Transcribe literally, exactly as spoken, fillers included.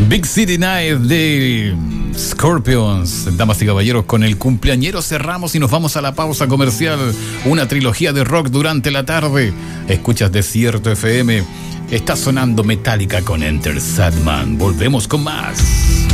Big City Night de Scorpions. Damas y caballeros, con el cumpleañero cerramos y nos vamos a la pausa comercial. Una trilogía de rock durante la tarde. Escuchas Desierto F M. Está sonando Metallica con Enter Sandman. Volvemos con más.